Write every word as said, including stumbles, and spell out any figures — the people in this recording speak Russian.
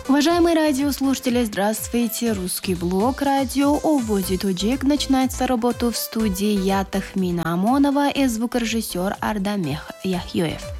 Уважаемые радиослушатели, здравствуйте. Русский блог радио «Уводит Уджик» начинается работу в студии. Я Тахмина Амонова и звукорежиссер Ардамех Яхьёев.